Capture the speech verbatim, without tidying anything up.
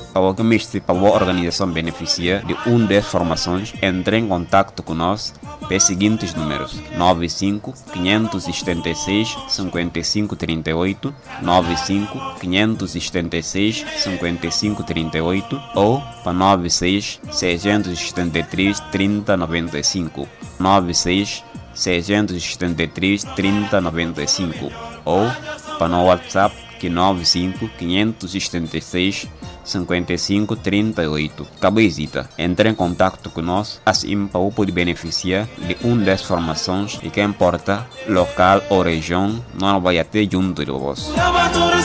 Para o que mestre, para a organização beneficia de uma das formações, entre em contato conosco pelos seguintes números: nove cinco, cinco sete seis, cinco cinco três oito, nove cinco, cinco sete seis, cinco cinco três oito ou para nove seis, seis sete três, três zero nove cinco, nove seis, seis sete três, três zero nove cinco ou para no WhatsApp que nove cinco, cinco sete seis, cinco cinco três oito. Cabezita, entre em contato conosco, assim para o poder beneficiar de uma das formações e que importa local ou região, não vai até junto de vós.